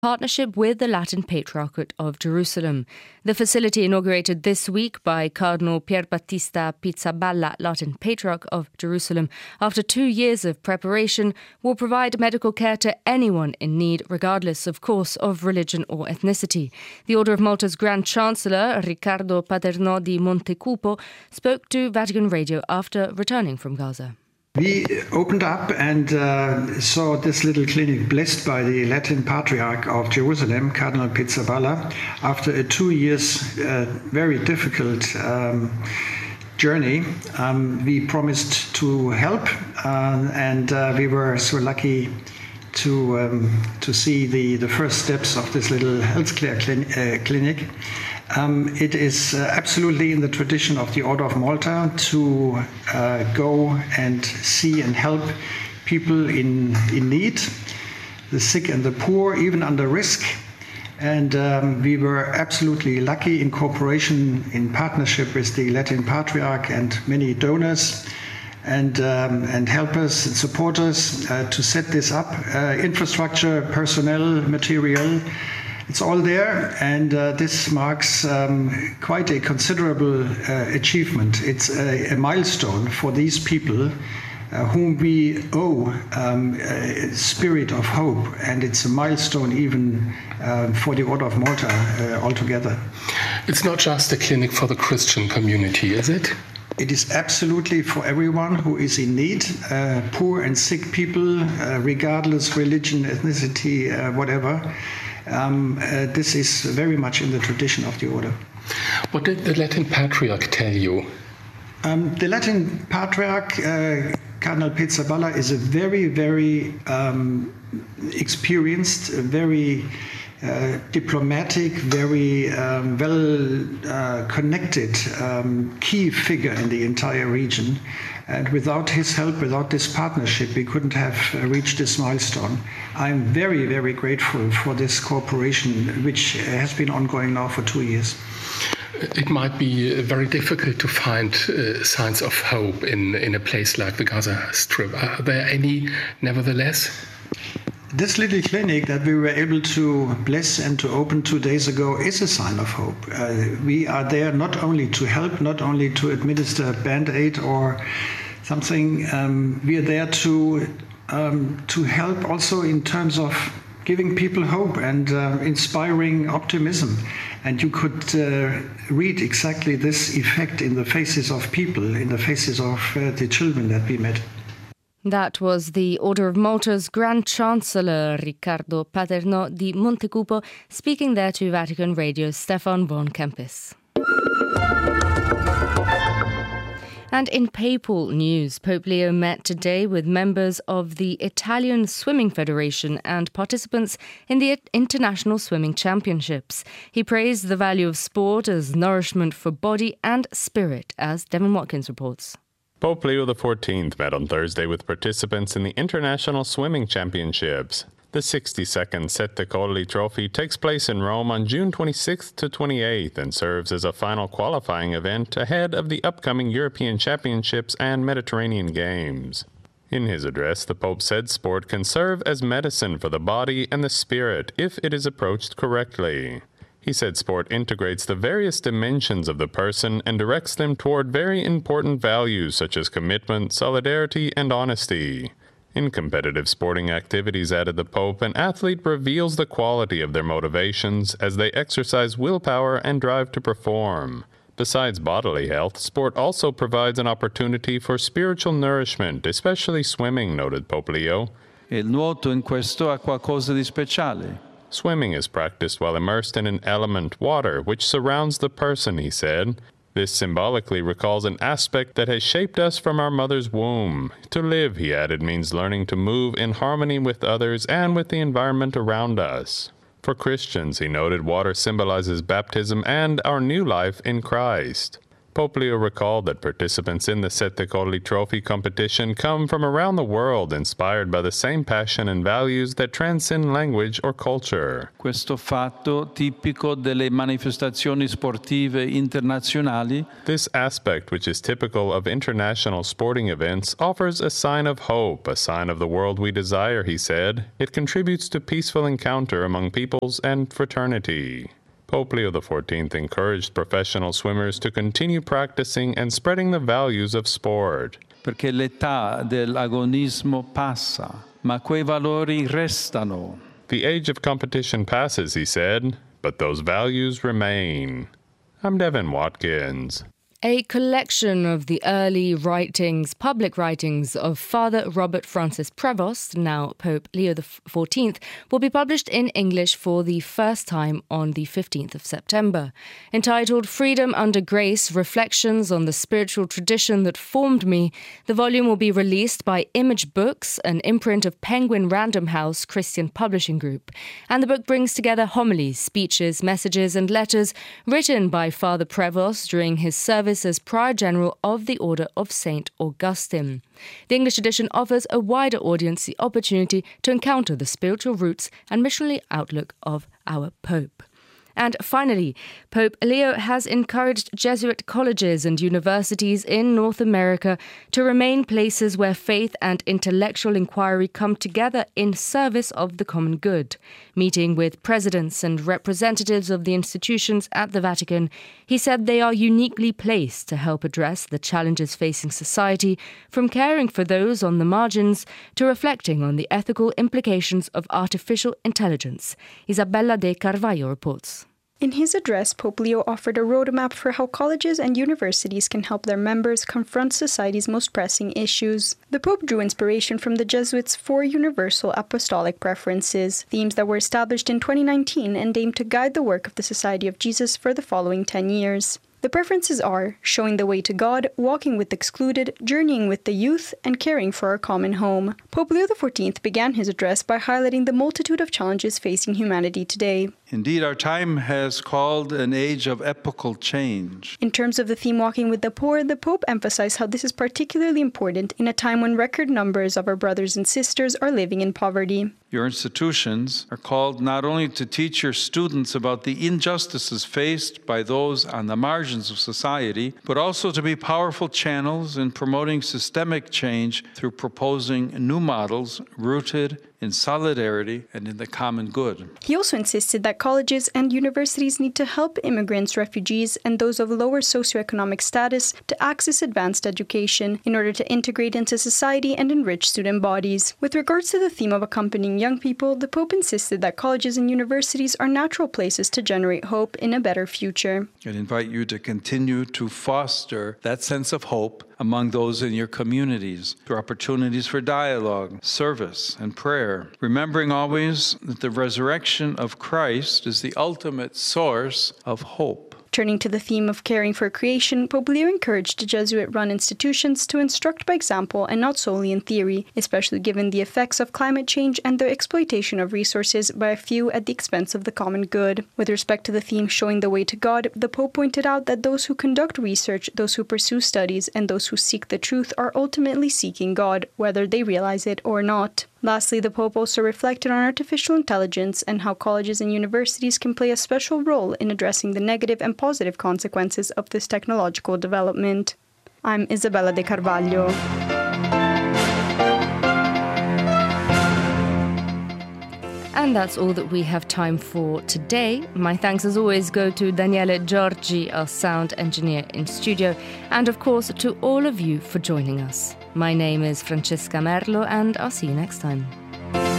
partnership with the Latin Patriarchate of Jerusalem. The facility, inaugurated this week by Cardinal Pierbattista Pizzaballa, Latin Patriarch of Jerusalem, after 2 years of preparation, will provide medical care to anyone in need, regardless, of course, of religion or ethnicity. The Order of Malta's Grand Chancellor, Riccardo Paternò di Montecupo, spoke to Vatican Radio after returning from Gaza. We opened up and saw this little clinic blessed by the Latin Patriarch of Jerusalem, Cardinal Pizzaballa, after a 2 years very difficult journey. We promised to help, and we were so lucky to see the first steps of this little healthcare clinic. It is absolutely in the tradition of the Order of Malta to go and see and help people in need, the sick and the poor, even under risk. And we were absolutely lucky in cooperation, in partnership with the Latin Patriarch and many donors and helpers and supporters to set this up. Infrastructure, personnel, material. It's all there, and this marks quite a considerable achievement. It's a milestone for these people whom we owe a spirit of hope, and it's a milestone even for the Order of Malta altogether. It's not just a clinic for the Christian community, is it? It is absolutely for everyone who is in need, poor and sick people, regardless religion, ethnicity, whatever. This is very much in the tradition of the order. What did the Latin Patriarch tell you? The Latin Patriarch, Cardinal Pizzaballa, is a very, very experienced, very diplomatic, very well-connected key figure in the entire region. And without his help, without this partnership, we couldn't have reached this milestone. I'm very, very grateful for this cooperation, which has been ongoing now for 2 years. It might be very difficult to find signs of hope in a place like the Gaza Strip. Are there any, nevertheless? This little clinic that we were able to bless and to open 2 days ago is a sign of hope. We are there not only to help, not only to administer Band-Aid or something. We are there to help also in terms of giving people hope and inspiring optimism. And you could read exactly this effect in the faces of people, in the faces of the children that we met. That was the Order of Malta's Grand Chancellor, Riccardo Paternò di Montecupo, speaking there to Vatican Radio's Stefan von Kempis. And in papal news, Pope Leo met today with members of the Italian Swimming Federation and participants in the International Swimming Championships. He praised the value of sport as nourishment for body and spirit, as Devin Watkins reports. Pope Leo XIV met on Thursday with participants in the International Swimming Championships. The 62nd Sette Colli Trophy takes place in Rome on June 26th to 28th and serves as a final qualifying event ahead of the upcoming European Championships and Mediterranean Games. In his address, the Pope said sport can serve as medicine for the body and the spirit if it is approached correctly. He said sport integrates the various dimensions of the person and directs them toward very important values such as commitment, solidarity, and honesty. In competitive sporting activities, added the Pope, an athlete reveals the quality of their motivations as they exercise willpower and drive to perform. Besides bodily health, sport also provides an opportunity for spiritual nourishment, especially swimming, noted Pope Leo. Il nuoto in questo ha qualcosa di speciale. Swimming is practiced while immersed in an element, water, which surrounds the person, he said. This symbolically recalls an aspect that has shaped us from our mother's womb. To live, he added, means learning to move in harmony with others and with the environment around us. For Christians, he noted, water symbolizes baptism and our new life in Christ. Pope Leo recalled that participants in the Sette Colli Trophy competition come from around the world, inspired by the same passion and values that transcend language or culture. Questo fatto, tipico delle manifestazioni sportive internazionali, this aspect, which is typical of international sporting events, offers a sign of hope, a sign of the world we desire, he said. It contributes to peaceful encounter among peoples and fraternity. Pope Leo XIV encouraged professional swimmers to continue practicing and spreading the values of sport. Perché l'età dell'agonismo passa, ma quei valori restano. The age of competition passes, he said, but those values remain. I'm Devin Watkins. A collection of the early writings, public writings of Father Robert Francis Prevost, now Pope Leo XIV, will be published in English for the first time on the 15th of September. Entitled Freedom Under Grace, Reflections on the Spiritual Tradition That Formed Me, the volume will be released by Image Books, an imprint of Penguin Random House Christian Publishing Group. And the book brings together homilies, speeches, messages and letters written by Father Prevost during his service as Prior General of the Order of St. Augustine. The English edition offers a wider audience the opportunity to encounter the spiritual roots and missionary outlook of our Pope. And finally, Pope Leo has encouraged Jesuit colleges and universities in North America to remain places where faith and intellectual inquiry come together in service of the common good. Meeting with presidents and representatives of the institutions at the Vatican, he said they are uniquely placed to help address the challenges facing society, from caring for those on the margins to reflecting on the ethical implications of artificial intelligence. Isabella de Carvalho reports. In his address, Pope Leo offered a roadmap for how colleges and universities can help their members confront society's most pressing issues. The Pope drew inspiration from the Jesuits' 4 universal apostolic preferences, themes that were established in 2019 and aimed to guide the work of the Society of Jesus for the following 10 years. The preferences are showing the way to God, walking with the excluded, journeying with the youth, and caring for our common home. Pope Leo XIV began his address by highlighting the multitude of challenges facing humanity today. Indeed, our time has called an age of epochal change. In terms of the theme Walking with the Poor, the Pope emphasized how this is particularly important in a time when record numbers of our brothers and sisters are living in poverty. Your institutions are called not only to teach your students about the injustices faced by those on the margins of society, but also to be powerful channels in promoting systemic change through proposing new models rooted in solidarity and in the common good. He also insisted that colleges and universities need to help immigrants, refugees, and those of lower socioeconomic status to access advanced education in order to integrate into society and enrich student bodies. With regards to the theme of accompanying young people, the Pope insisted that colleges and universities are natural places to generate hope in a better future. I invite you to continue to foster that sense of hope among those in your communities through opportunities for dialogue, service, and prayer, remembering always that the resurrection of Christ is the ultimate source of hope. Turning to the theme of caring for creation, Pope Leo encouraged the Jesuit-run institutions to instruct by example and not solely in theory, especially given the effects of climate change and the exploitation of resources by a few at the expense of the common good. With respect to the theme Showing the Way to God, the Pope pointed out that those who conduct research, those who pursue studies, and those who seek the truth are ultimately seeking God, whether they realize it or not. Lastly, the Pope also reflected on artificial intelligence and how colleges and universities can play a special role in addressing the negative and positive consequences of this technological development. I'm Isabella de Carvalho. And that's all that we have time for today. My thanks as always go to Daniele Giorgi, our sound engineer in studio, and of course to all of you for joining us. My name is Francesca Merlo and I'll see you next time.